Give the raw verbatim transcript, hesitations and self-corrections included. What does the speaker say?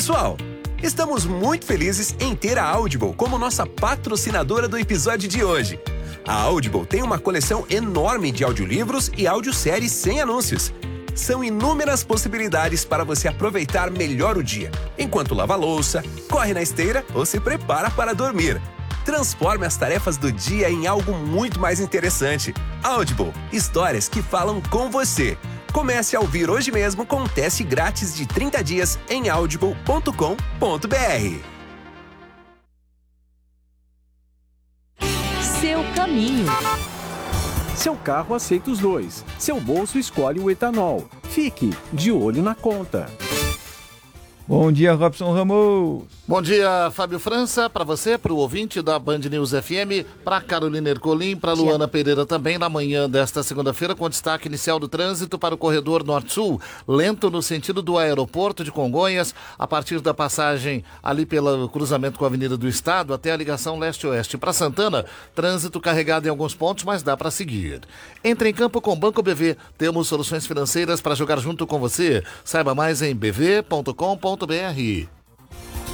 Pessoal, estamos muito felizes em ter a Audible como nossa patrocinadora do episódio de hoje. A Audible tem uma coleção enorme de audiolivros e audioséries sem anúncios. São inúmeras possibilidades para você aproveitar melhor o dia, enquanto lava a louça, corre na esteira ou se prepara para dormir. Transforme as tarefas do dia em algo muito mais interessante. Audible, histórias que falam com você. Comece a ouvir hoje mesmo com um teste grátis de trinta dias em audible ponto com ponto br. Seu caminho. Seu carro aceita os dois. Seu bolso escolhe o etanol. Fique de olho na conta. Bom dia, Robson Ramos. Bom dia, Fábio França, para você, para o ouvinte da Band News F M, para Carolina Ercolim, para Luana Pereira também, na manhã desta segunda-feira, com destaque inicial do trânsito para o corredor Norte-Sul, lento no sentido do aeroporto de Congonhas, a partir da passagem ali pelo cruzamento com a Avenida do Estado, até a ligação leste-oeste. Para Santana, trânsito carregado em alguns pontos, mas dá para seguir. Entre em campo com Banco B V, temos soluções financeiras para jogar junto com você. Saiba mais em b v ponto com ponto br.